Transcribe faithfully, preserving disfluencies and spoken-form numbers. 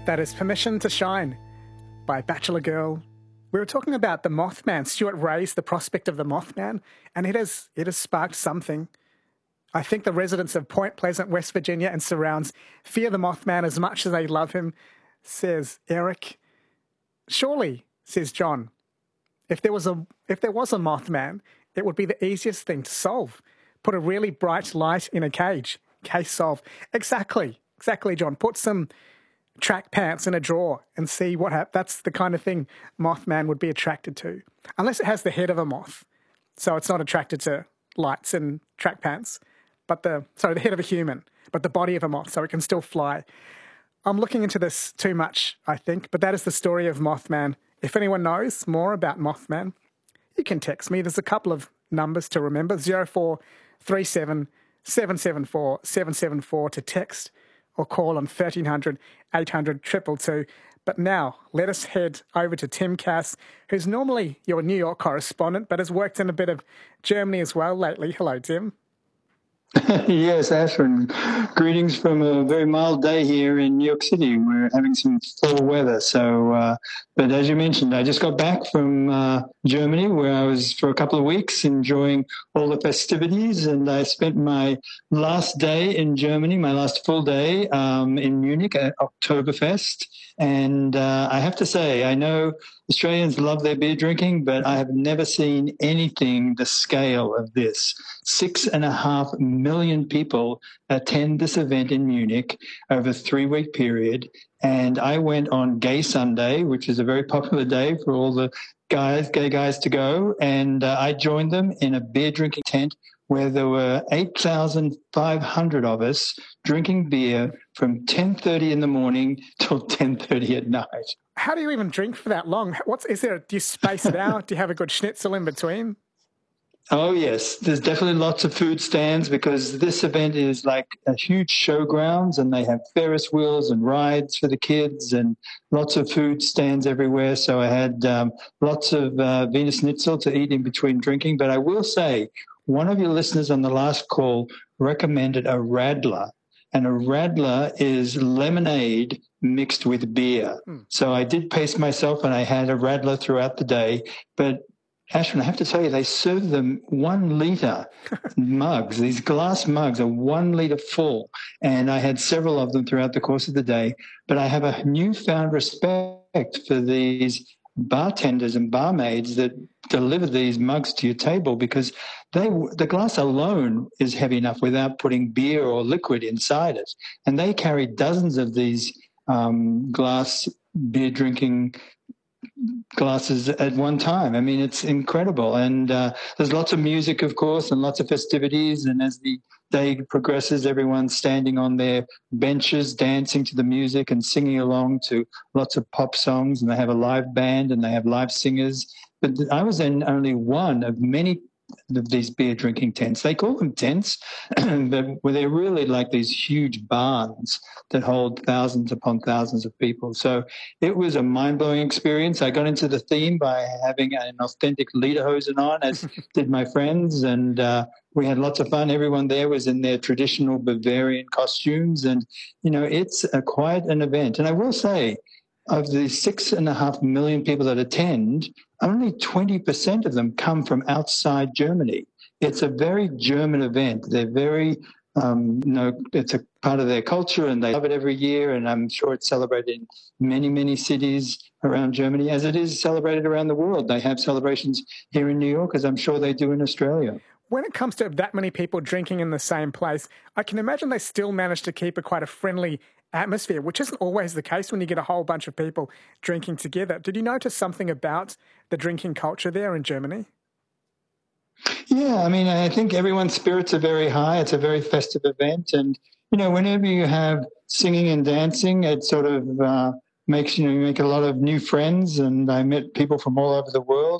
That is Permission to Shine by Bachelor Girl. We were talking about the Mothman. Stuart raised the prospect of the Mothman, and it has it has sparked something. I think the residents of Point Pleasant, West Virginia and surrounds fear the Mothman as much as they love him, says Eric. Surely, says John, if there was a if there was a Mothman, it would be the easiest thing to solve. Put a really bright light in a cage. Case solved. Exactly. Exactly, John. Put some track pants in a drawer and see what happens. That's the kind of thing Mothman would be attracted to. Unless it has the head of a moth. So it's not attracted to lights and track pants. But the, sorry, the head of a human, but the body of a moth, so it can still fly. I'm looking into this too much, I think, but that is the story of Mothman. If anyone knows more about Mothman, you can text me. There's a couple of numbers to remember, zero four three seven, seven seven four, seven seven four to text, or call on thirteen hundred, eight hundred, two two two. But now, let us head over to Tim Cass, who's normally your New York correspondent, but has worked in a bit of Germany as well lately. Hello, Tim. Yes, Ashwin. Greetings from a very mild day here in New York City. We're having some fall weather. So, uh, but as you mentioned, I just got back from uh, Germany, where I was for a couple of weeks enjoying all the festivities, and I spent my last day in Germany, my last full day um, in Munich at Oktoberfest. And uh, I have to say, I know Australians love their beer drinking, but I have never seen anything the scale of this. Six and a half million people attend this event in Munich over a three-week period. And I went on Gay Sunday, which is a very popular day for all the guys, gay guys to go. And uh, I joined them in a beer drinking tent where there were eight thousand five hundred of us drinking beer from ten thirty in the morning till ten thirty at night. How do you even drink for that long? What's is there? Do you space it out? Do you have a good schnitzel in between? Oh, yes. There's definitely lots of food stands because this event is like a huge showgrounds, and they have Ferris wheels and rides for the kids and lots of food stands everywhere. So I had um, lots of uh, Wiener Schnitzel to eat in between drinking. But I will say, one of your listeners on the last call recommended a Radler, and a Radler is lemonade mixed with beer. Mm. So I did pace myself, and I had a Radler throughout the day. But Ashwin, I have to tell you, they serve them one litre mugs. These glass mugs are one litre full, and I had several of them throughout the course of the day. But I have a newfound respect for these bartenders and barmaids that deliver these mugs to your table, because they the glass alone is heavy enough without putting beer or liquid inside it. And they carry dozens of these um, glass beer drinking glasses at one time. I mean, it's incredible. And uh, there's lots of music, of course, and lots of festivities. And as the day progresses, everyone's standing on their benches, dancing to the music and singing along to lots of pop songs. And they have a live band and they have live singers. But I was in only one of many of these beer drinking tents. They call them tents, but they're really like these huge barns that hold thousands upon thousands of people. So it was a mind-blowing experience. I got into the theme by having an authentic lederhosen on, as did my friends, and uh, we had lots of fun. Everyone there was in their traditional Bavarian costumes, and, you know, it's a, quite an event. And I will say, of the six and a half million people that attend, only twenty percent of them come from outside Germany. It's a very German event. They're very, um, you know, it's a part of their culture, and they love it every year. And I'm sure it's celebrated in many, many cities around Germany, as it is celebrated around the world. They have celebrations here in New York, as I'm sure they do in Australia. When it comes to that many people drinking in the same place, I can imagine they still manage to keep a quite a friendly atmosphere, which isn't always the case when you get a whole bunch of people drinking together. Did you notice something about the drinking culture there in Germany? Yeah, I mean, I think everyone's spirits are very high. It's a very festive event. And, you know, whenever you have singing and dancing, it sort of uh, makes, you know, you make a lot of new friends. And I met people from all over the world.